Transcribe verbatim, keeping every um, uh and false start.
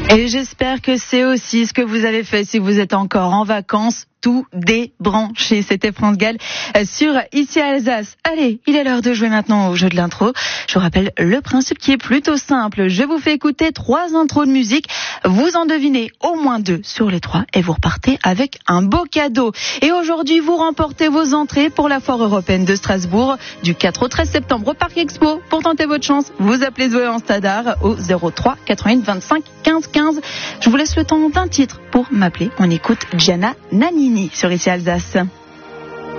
Et j'espère que c'est aussi ce que vous avez fait si vous êtes encore en vacances. Tout débranché. C'était France Gall sur Ici Alsace. Allez, il est l'heure de jouer maintenant au jeu de l'intro. Je vous rappelle le principe qui est plutôt simple. Je vous fais écouter trois intros de musique. Vous en devinez au moins deux sur les trois et vous repartez avec un beau cadeau. Et aujourd'hui, vous remportez vos entrées pour la foire européenne de Strasbourg du quatre au treize septembre au Parc Expo. Pour tenter votre chance, vous appelez Zoé en standard au zéro trois quatre-vingt-huit vingt-cinq quinze quinze. Je vous laisse le temps d'un titre pour m'appeler. On écoute Gianna Nannini sur Ici Alsace.